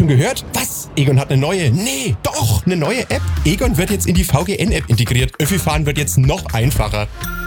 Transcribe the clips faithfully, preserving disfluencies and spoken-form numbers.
schon gehört? Was? Egon hat eine neue? Nee, doch, eine neue App. Egon wird jetzt in die V G N-App integriert. Öffi-Fahren wird jetzt noch einfacher.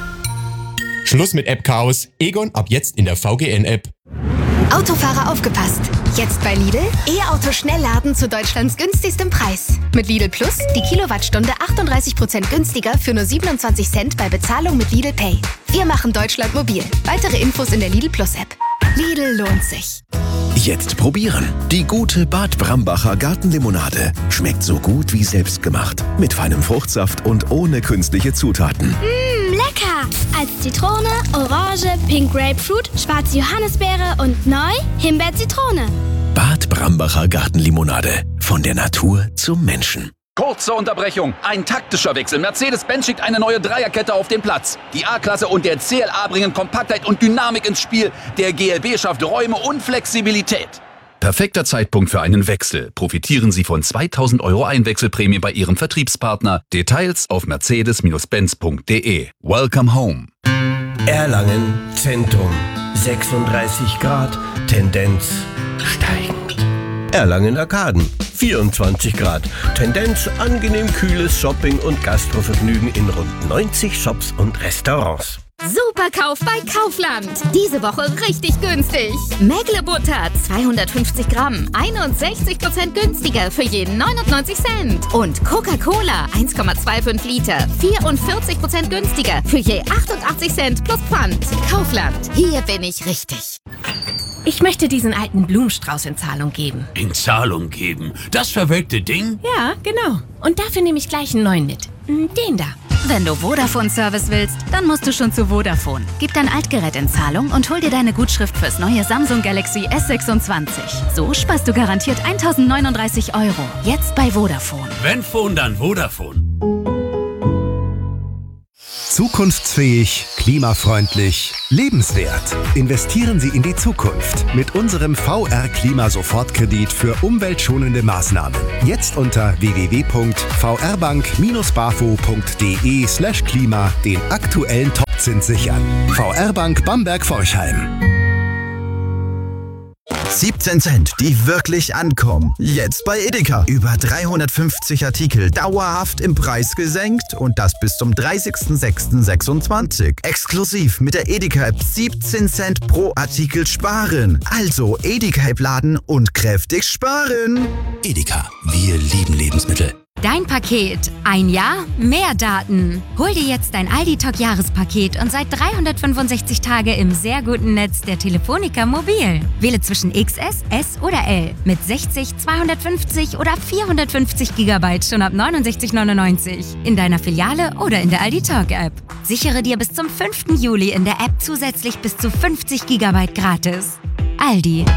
Schluss mit App-Chaos. Egon ab jetzt in der V G N-App. Autofahrer aufgepasst. Jetzt bei Lidl E-Auto Schnellladen zu Deutschlands günstigstem Preis. Mit Lidl Plus die Kilowattstunde achtunddreißig Prozent günstiger für nur siebenundzwanzig Cent bei Bezahlung mit Lidl Pay. Wir machen Deutschland mobil. Weitere Infos in der Lidl Plus App. Lidl lohnt sich. Jetzt probieren. Die gute Bad Brambacher Gartenlimonade. Schmeckt so gut wie selbst gemacht. Mit feinem Fruchtsaft und ohne künstliche Zutaten. Mmm, lecker! Als Zitrone, Orange, Pink Grapefruit, schwarze Johannisbeere und neu Himbeer-Zitrone. Bad Brambacher Gartenlimonade. Von der Natur zum Menschen. Kurze Unterbrechung. Ein taktischer Wechsel. Mercedes-Benz schickt eine neue Dreierkette auf den Platz. Die A-Klasse und der C L A bringen Kompaktheit und Dynamik ins Spiel. Der G L B schafft Räume und Flexibilität. Perfekter Zeitpunkt für einen Wechsel. Profitieren Sie von zweitausend Euro Einwechselprämie bei Ihrem Vertriebspartner. Details auf mercedes benz punkt de. Welcome home. Erlangen Zentrum. sechsunddreißig Grad. Tendenz steigend. Erlangen Arkaden. vierundzwanzig Grad. Tendenz angenehm kühles Shopping- und Gastrovergnügen in rund neunzig Shops und Restaurants. Superkauf bei Kaufland. Diese Woche richtig günstig. Mägle-Butter zweihundertfünfzig Gramm, einundsechzig Prozent günstiger für jeden neunundneunzig Cent. Und Coca-Cola eins Komma fünfundzwanzig Liter, vierundvierzig Prozent günstiger für je achtundachtzig Cent plus Pfand. Kaufland, hier bin ich richtig. Ich möchte diesen alten Blumenstrauß in Zahlung geben. In Zahlung geben? Das verwelkte Ding? Ja, genau. Und dafür nehme ich gleich einen neuen mit. Den da. Wenn du Vodafone-Service willst, dann musst du schon zu Vodafone. Gib dein Altgerät in Zahlung und hol dir deine Gutschrift fürs neue Samsung Galaxy S sechsundzwanzig. So sparst du garantiert eintausendneununddreißig Euro. Jetzt bei Vodafone. Wenn Phone, dann Vodafone. Zukunftsfähig, klimafreundlich, lebenswert. Investieren Sie in die Zukunft mit unserem V R-Klima-Sofortkredit für umweltschonende Maßnahmen. Jetzt unter w w w punkt v r bank dash bafo punkt de slash klima den aktuellen Topzins sichern. V R Bank Bamberg-Forchheim. siebzehn Cent, die wirklich ankommen. Jetzt bei Edeka. Über dreihundertfünfzig Artikel dauerhaft im Preis gesenkt und das bis zum dreißigsten sechsten sechsundzwanzig. Exklusiv mit der Edeka-App siebzehn Cent pro Artikel sparen. Also Edeka-App laden und kräftig sparen. Edeka, wir lieben Lebensmittel. Dein Paket. Ein Jahr, mehr Daten. Hol dir jetzt dein Aldi-Talk-Jahrespaket und seit dreihundertfünfundsechzig Tage im sehr guten Netz der Telefonica Mobil. Wähle zwischen X S, S oder L mit sechzig, zweihundertfünfzig oder vierhundertfünfzig Gigabyte schon ab neunundsechzig neunundneunzig. In deiner Filiale oder in der Aldi-Talk-App. Sichere dir bis zum fünften Juli in der App zusätzlich bis zu fünfzig Gigabyte gratis. Aldi.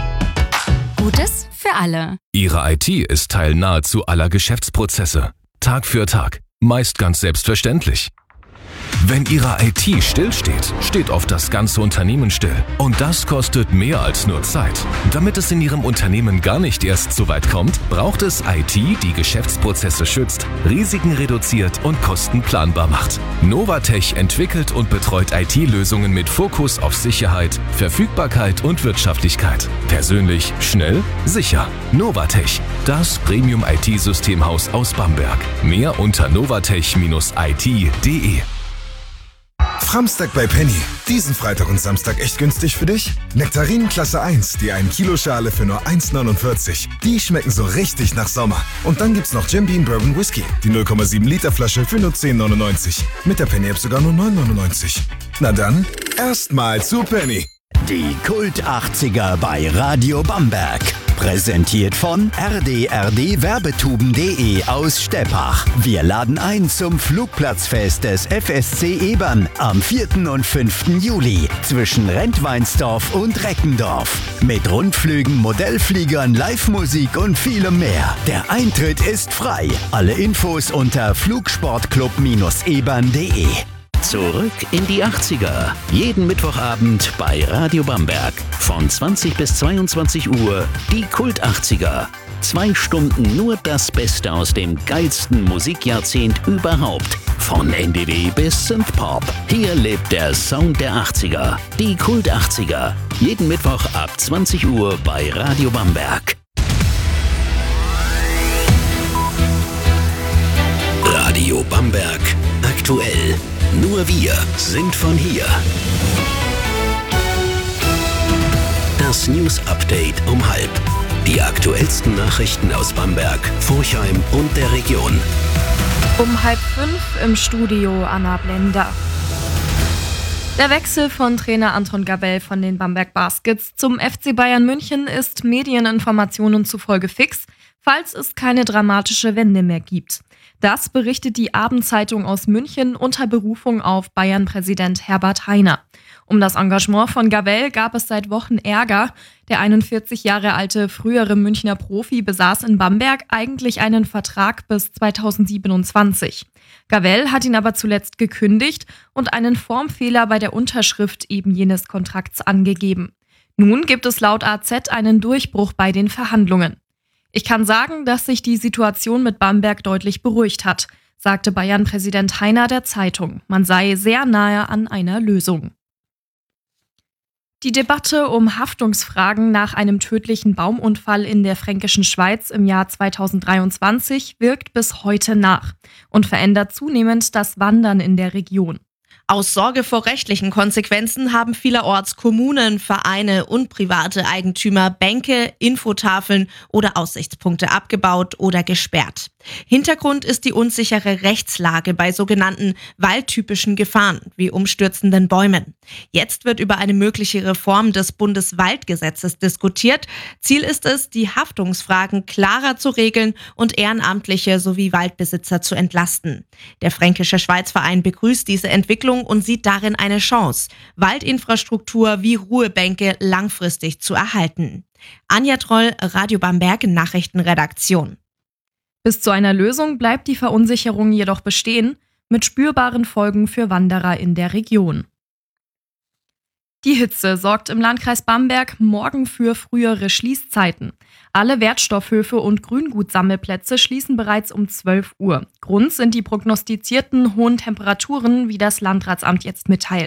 Gutes für alle. Ihre I T ist Teil nahezu aller Geschäftsprozesse. Tag für Tag. Meist ganz selbstverständlich. Wenn Ihre I T stillsteht, steht oft das ganze Unternehmen still. Und das kostet mehr als nur Zeit. Damit es in Ihrem Unternehmen gar nicht erst so weit kommt, braucht es I T, die Geschäftsprozesse schützt, Risiken reduziert und Kosten planbar macht. Novatech entwickelt und betreut I T-Lösungen mit Fokus auf Sicherheit, Verfügbarkeit und Wirtschaftlichkeit. Persönlich, schnell, sicher. Novatech, das Premium-I T-Systemhaus aus Bamberg. Mehr unter novatech Bindestrich I T Punkt de. Framstag bei Penny. Diesen Freitag und Samstag echt günstig für dich? Nektarinen Klasse eins, die ein Kilo Schale für nur eins neunundvierzig. Die schmecken so richtig nach Sommer. Und dann gibt's noch Jim Beam Bourbon Whisky, die null Komma sieben Liter Flasche für nur zehn neunundneunzig. Mit der Penny App sogar nur neun neunundneunzig. Na dann, erstmal zu Penny. Die Kult achtziger bei Radio Bamberg. Präsentiert von r d r d werbetuben punkt de aus Steppach. Wir laden ein zum Flugplatzfest des F S C Ebern am vierten und fünften Juli zwischen Rentweinsdorf und Reckendorf. Mit Rundflügen, Modellfliegern, Live-Musik und vielem mehr. Der Eintritt ist frei. Alle Infos unter flugsportclub ebern punkt de. Zurück in die achtziger. Jeden Mittwochabend bei Radio Bamberg. Von zwanzig bis zweiundzwanzig Uhr die Kult achtziger. Zwei Stunden nur das Beste aus dem geilsten Musikjahrzehnt überhaupt. Von N D W bis Synthpop. Hier lebt der Sound der achtziger. Die Kult achtziger. Jeden Mittwoch ab zwanzig Uhr bei Radio Bamberg. Radio Bamberg. Aktuell. Nur wir sind von hier. Das News Update um halb. Die aktuellsten Nachrichten aus Bamberg, Forchheim und der Region. Um halb fünf im Studio Anna Blender. Der Wechsel von Trainer Anton Gabell von den Bamberg Baskets zum F C Bayern München ist Medieninformationen zufolge fix, falls es keine dramatische Wende mehr gibt. Das berichtet die Abendzeitung aus München unter Berufung auf Bayern-Präsident Herbert Hainer. Um das Engagement von Gabell gab es seit Wochen Ärger. Der einundvierzig Jahre alte frühere Münchner Profi besaß in Bamberg eigentlich einen Vertrag bis zweitausendsiebenundzwanzig. Gabell hat ihn aber zuletzt gekündigt und einen Formfehler bei der Unterschrift eben jenes Kontrakts angegeben. Nun gibt es laut A Z einen Durchbruch bei den Verhandlungen. Ich kann sagen, dass sich die Situation mit Bamberg deutlich beruhigt hat, sagte Bayern-Präsident Hainer der Zeitung. Man sei sehr nahe an einer Lösung. Die Debatte um Haftungsfragen nach einem tödlichen Baumunfall in der fränkischen Schweiz im Jahr zweitausenddreiundzwanzig wirkt bis heute nach und verändert zunehmend das Wandern in der Region. Aus Sorge vor rechtlichen Konsequenzen haben vielerorts Kommunen, Vereine und private Eigentümer Bänke, Infotafeln oder Aussichtspunkte abgebaut oder gesperrt. Hintergrund ist die unsichere Rechtslage bei sogenannten waldtypischen Gefahren wie umstürzenden Bäumen. Jetzt wird über eine mögliche Reform des Bundeswaldgesetzes diskutiert. Ziel ist es, die Haftungsfragen klarer zu regeln und Ehrenamtliche sowie Waldbesitzer zu entlasten. Der Fränkische Schweizverein begrüßt diese Entwicklung und sieht darin eine Chance, Waldinfrastruktur wie Ruhebänke langfristig zu erhalten. Anja Troll, Radio Bamberg, Nachrichtenredaktion. Bis zu einer Lösung bleibt die Verunsicherung jedoch bestehen, mit spürbaren Folgen für Wanderer in der Region. Die Hitze sorgt im Landkreis Bamberg morgen für frühere Schließzeiten. Alle Wertstoffhöfe und Grüngutsammelplätze schließen bereits um zwölf Uhr. Grund sind die prognostizierten hohen Temperaturen, wie das Landratsamt jetzt mitteilt.